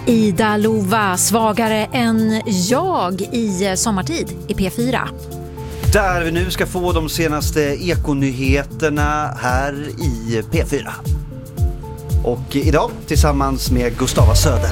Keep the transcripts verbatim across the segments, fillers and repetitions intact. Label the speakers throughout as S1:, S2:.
S1: Ida Lova, svagare än jag i sommartid i P fyra.
S2: Där vi nu ska få de senaste ekonyheterna här i P fyra. Och idag tillsammans med Gustava Söder.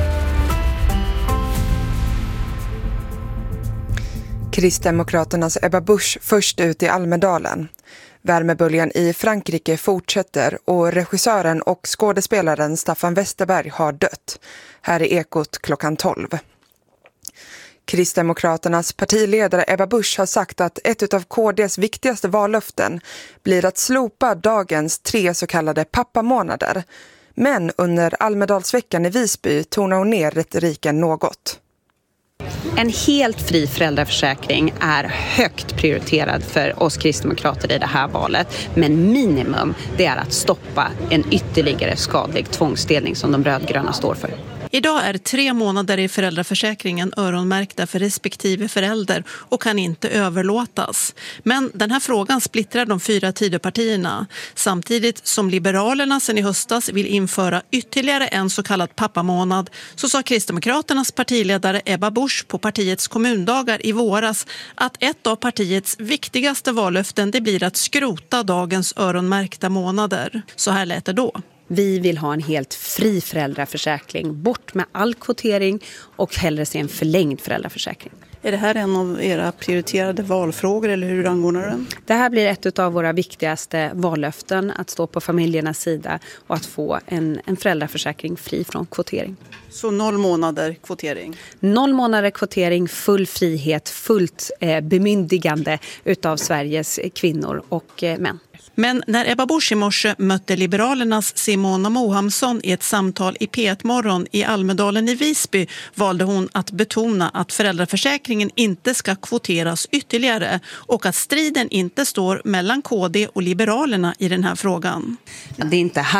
S3: Kristdemokraternas Ebba Busch först ut i Almedalen. Värmeböljan i Frankrike fortsätter och regissören och skådespelaren Staffan Westerberg har dött. Här är Ekot klockan tolv. Kristdemokraternas partiledare Ebba Busch har sagt att ett av K D:s viktigaste vallöften blir att slopa dagens tre så kallade pappamånader. Men under Almedalsveckan i Visby tonar hon ner retoriken något.
S4: En helt fri föräldraförsäkring är högt prioriterad för oss kristdemokrater i det här valet. Men minimum det är att stoppa en ytterligare skadlig tvångsdelning som de rödgröna står för.
S5: Idag är tre månader i föräldraförsäkringen öronmärkta för respektive förälder och kan inte överlåtas. Men den här frågan splittrar de fyra Tidöpartierna. Samtidigt som Liberalerna sedan i höstas vill införa ytterligare en så kallad pappamånad, så sa Kristdemokraternas partiledare Ebba Busch på partiets kommundagar i våras att ett av partiets viktigaste vallöften det blir att skrota dagens öronmärkta månader. Så här lät det då.
S4: Vi vill ha en helt fri föräldraförsäkring, bort med all kvotering och hellre se en förlängd föräldraförsäkring.
S6: Är det här en av era prioriterade valfrågor eller hur angår den?
S4: Det här blir ett av våra viktigaste vallöften, att stå på familjernas sida och att få en, en föräldraförsäkring fri från kvotering.
S6: Så noll månader kvotering?
S4: Noll månader kvotering, full frihet, fullt eh, bemyndigande utav Sveriges kvinnor och eh, män.
S5: Men när Ebba Busch i morse mötte Liberalernas Simona Mohamsson i ett samtal i P ett-morgon i Almedalen i Visby valde hon att betona att föräldraförsäkringen inte ska kvoteras ytterligare och att striden inte står mellan K D och Liberalerna i den här frågan.
S4: Det är inte här